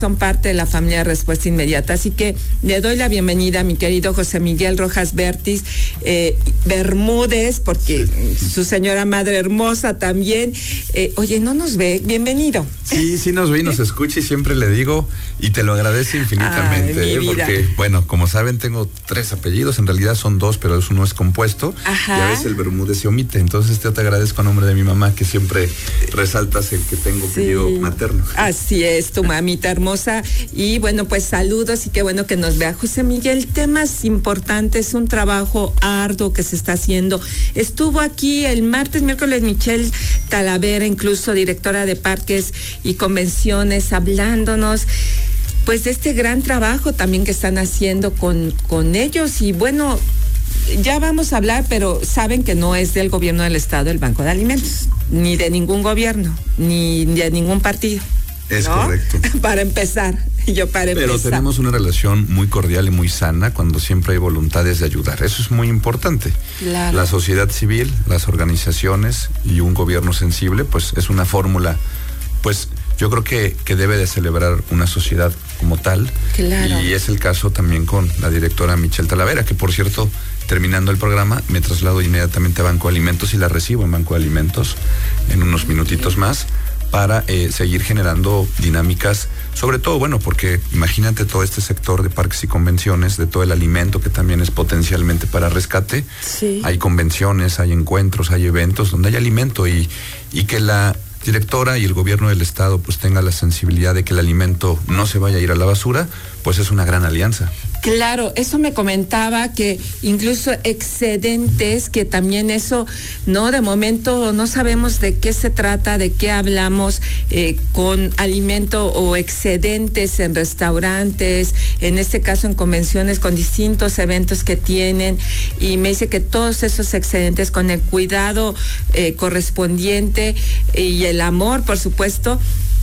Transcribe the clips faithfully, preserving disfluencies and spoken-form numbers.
son parte de la familia Respuesta Inmediata. Así que le doy la bienvenida a mi querido José Miguel Rojas Bertis, eh, Bermúdez, porque sí. Su señora madre hermosa también. Eh, oye, ¿no nos ve? Bienvenido. Sí, sí nos ve y nos escucha y siempre le digo, y te lo agradezco infinitamente, Ay, eh, porque, bueno, como saben, tengo tres apellidos, en realidad son dos, pero uno es compuesto. Ajá. Y a veces el Bermúdez se omite, entonces yo te agradezco a nombre de mi mamá, que siempre resaltas el que tengo sí. apellido materno. Así es, tu mamita hermosa. Y bueno, pues saludos y qué bueno que nos vea. José Miguel, temas importantes, un trabajo arduo que se está haciendo. Estuvo aquí el martes, miércoles, Michelle Talavera, incluso directora de Parques y Convenciones, hablándonos pues de este gran trabajo también que están haciendo con, con ellos. Y bueno, ya vamos a hablar, pero saben que no es del gobierno del estado el Banco de Alimentos, ni de ningún gobierno, ni de ningún partido. Es ¿no? correcto. Para empezar, yo para Pero empezar. Pero tenemos una relación muy cordial y muy sana cuando siempre hay voluntades de ayudar. Eso es muy importante. Claro. La sociedad civil, las organizaciones y un gobierno sensible, pues es una fórmula, pues yo creo que, que debe de celebrar una sociedad como tal. Claro. Y es el caso también con la directora Michelle Talavera, que por cierto, terminando el programa, me traslado inmediatamente a Banco de Alimentos y la recibo en Banco de Alimentos en unos minutitos más, para eh, seguir generando dinámicas, sobre todo, bueno, porque imagínate todo este sector de parques y convenciones, de todo el alimento que también es potencialmente para rescate. Sí. Hay convenciones, hay encuentros, hay eventos donde hay alimento y, y que la directora y el gobierno del estado pues tenga la sensibilidad de que el alimento no se vaya a ir a la basura, pues es una gran alianza. Claro, eso me comentaba que incluso excedentes, que también eso, no, de momento no sabemos de qué se trata, de qué hablamos, eh, con alimento o excedentes en restaurantes, en este caso en convenciones, con distintos eventos que tienen, y me dice que todos esos excedentes, con el cuidado eh, correspondiente y el amor, por supuesto,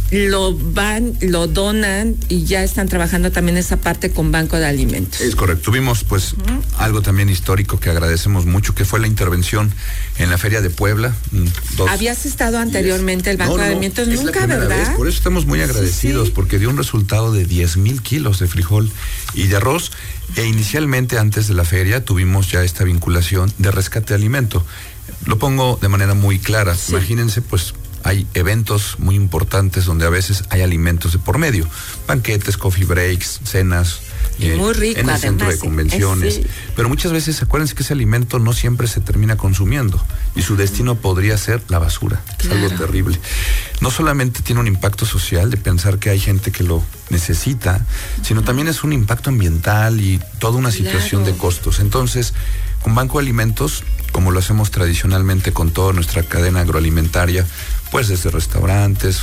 lo van, lo donan y ya están trabajando también esa parte con Banco de Alimentos. Es correcto. Tuvimos pues uh-huh. algo también histórico que agradecemos mucho, que fue la intervención en la Feria de Puebla. Dos, ¿Habías estado anteriormente el Banco no, no, de Alimentos? Es Nunca, la ¿verdad? Vez. Por eso estamos muy agradecidos, sí, sí. porque dio un resultado de diez mil kilos de frijol y de arroz. E inicialmente, antes de la feria, tuvimos ya esta vinculación de rescate de alimento. Lo pongo de manera muy clara. Sí. Imagínense, pues, hay eventos muy importantes donde a veces hay alimentos de por medio, banquetes, coffee breaks, cenas, eh, muy rico, en el además, centro de convenciones, sí. pero muchas veces acuérdense que ese alimento no siempre se termina consumiendo y su destino podría ser la basura, claro. Es algo terrible. No solamente tiene un impacto social de pensar que hay gente que lo necesita, sino también es un impacto ambiental y toda una situación claro. de costos. Entonces, con Banco de Alimentos, como lo hacemos tradicionalmente con toda nuestra cadena agroalimentaria, pues desde restaurantes,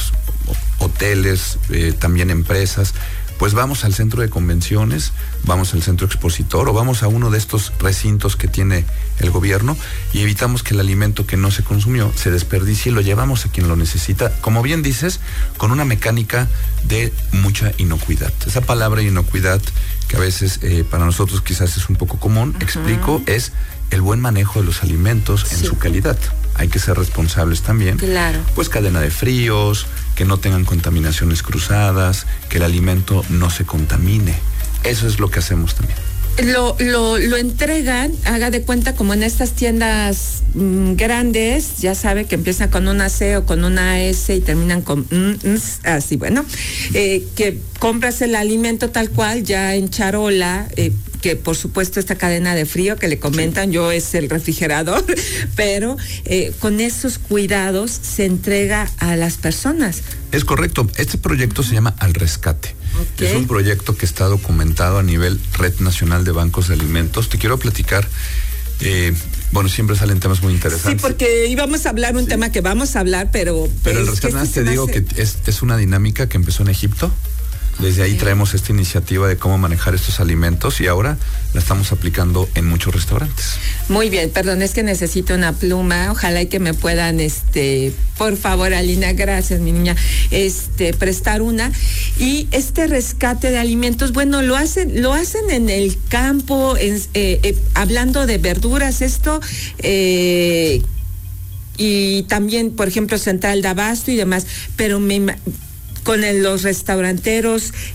hoteles, eh, también empresas, pues vamos al centro de convenciones, vamos al centro expositor o vamos a uno de estos recintos que tiene el gobierno y evitamos que el alimento que no se consumió se desperdicie y lo llevamos a quien lo necesita, como bien dices, con una mecánica de mucha inocuidad. Esa palabra inocuidad, que a veces eh, para nosotros quizás es un poco común, uh-huh. explico, es el buen manejo de los alimentos en sí. su calidad. Hay que ser responsables también. Claro. Pues cadena de fríos, que no tengan contaminaciones cruzadas, que el alimento no se contamine. Eso es lo que hacemos también. Lo, lo, lo entregan, haga de cuenta, como en estas tiendas mmm, grandes, ya sabe que empiezan con una C o con una S y terminan con mm, mm, así, bueno, eh, que compras el alimento tal cual, ya en charola, eh, que por supuesto esta cadena de frío que le comentan, yo es el refrigerador, pero eh, con esos cuidados se entrega a las personas. Es correcto, este proyecto se llama Al Rescate. Okay. Es un proyecto que está documentado a nivel Red Nacional de Bancos de Alimentos. Te quiero platicar, eh, bueno, siempre salen temas muy interesantes. Sí, porque íbamos a hablar un sí. tema que vamos a hablar, pero... Pero el rescate, este te digo hace... que es, es una dinámica que empezó en Egipto. Desde ahí traemos esta iniciativa de cómo manejar estos alimentos y ahora la estamos aplicando en muchos restaurantes. Muy bien, perdón, es que necesito una pluma, ojalá y que me puedan, este, por favor, Alina, gracias, mi niña, este, prestar una. Y este rescate de alimentos, bueno, lo hacen, lo hacen en el campo, en, eh, eh, hablando de verduras, esto, eh, y también, por ejemplo, Central de Abasto y demás, pero me con el, los restauranteros